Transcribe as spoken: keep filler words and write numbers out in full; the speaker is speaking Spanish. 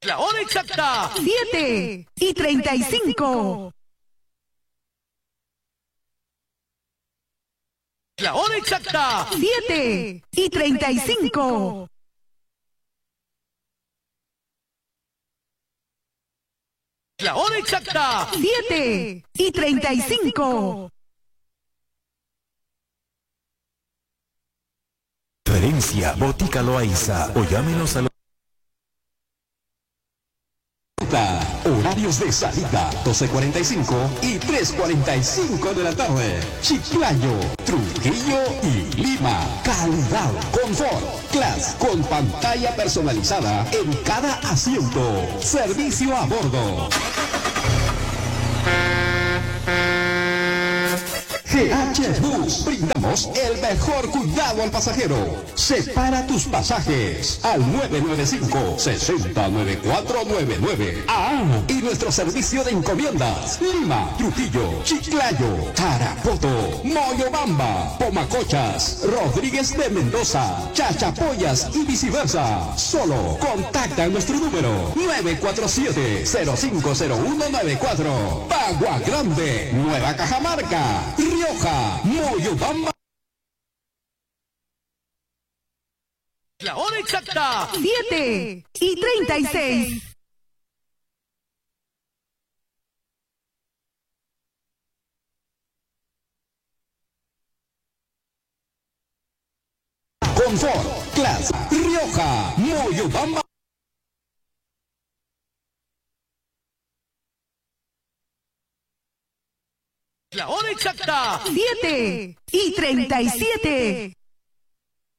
La hora exacta. siete y treinta y cinco. La hora exacta. siete y treinta y cinco. La hora exacta. siete y treinta y cinco. Referencia Botica Loaiza o llámenos a los... Horarios de salida doce cuarenta y cinco y tres cuarenta y cinco de la tarde. Chiclayo, Trujillo y Lima. Calidad, confort, clase con pantalla personalizada en cada asiento. Servicio a bordo. G H Bus, brindamos el mejor cuidado al pasajero. Separa tus pasajes al nueve nueve cinco, seis cero nueve cuatro nueve nueve. Ah, y nuestro servicio de encomiendas. Lima, Trujillo, Chiclayo, Tarapoto, Moyobamba, Pomacochas, Rodríguez de Mendoza, Chachapoyas y viceversa. Solo contacta nuestro número nueve cuatro siete, cero cinco cero uno nueve cuatro. Bagua Grande, Nueva Cajamarca, Rioja, Moyobamba. La hora exacta. siete y treinta y seis. Confort, clase, Rioja, Moyobamba. La hora exacta. siete y treinta y siete.